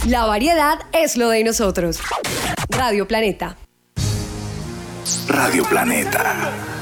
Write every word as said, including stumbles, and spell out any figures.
La variedad es lo de nosotros. Radio Planeta. Radio Planeta.